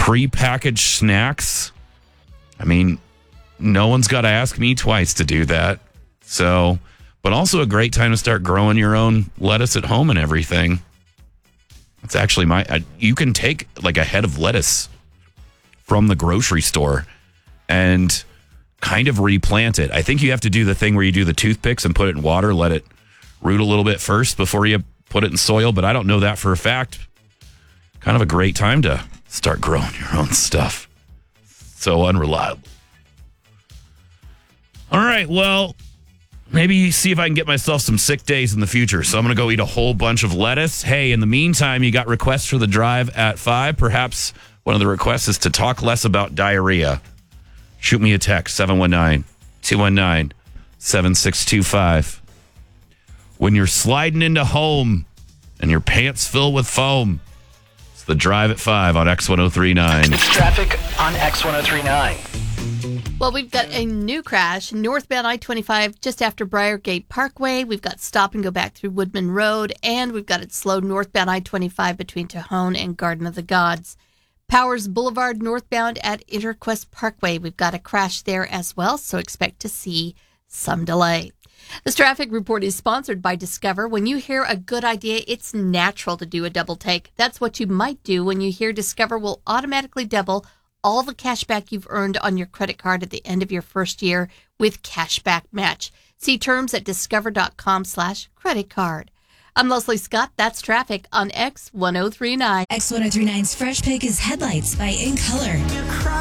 prepackaged snacks. I mean, no one's got to ask me twice to do that. So, but also a great time to start growing your own lettuce at home and everything. It's actually you can take like a head of lettuce from the grocery store and kind of replant it. I think you have to do the thing where you do the toothpicks and put it in water, let it root a little bit first before you put it in soil, but I don't know that for a fact. Kind of a great time to start growing your own stuff. So unreliable. All right, well, maybe see if I can get myself some sick days in the future. So I'm going to go eat a whole bunch of lettuce. Hey, in the meantime, you got requests for the drive at 5. Perhaps one of the requests is to talk less about diarrhea. Shoot me a text, 719-219-7625. When you're sliding into home and your pants fill with foam, it's the drive at 5 on X1039. It's traffic on X1039. Well, we've got a new crash northbound I-25 just after Briargate Parkway. We've got stop and go back through Woodman Road, and we've got it slow northbound I-25 between Tejon and Garden of the Gods. Powers Boulevard northbound at Interquest Parkway. We've got a crash there as well, so expect to see some delay. This traffic report is sponsored by Discover. When you hear a good idea, it's natural to do a double take. That's what you might do when you hear Discover will automatically double all the cash back you've earned on your credit card at the end of your first year with Cashback Match. See terms at discover.com/credit card. I'm Leslie Scott. That's traffic on X1039. X1039's Fresh Pick is headlights by In Color.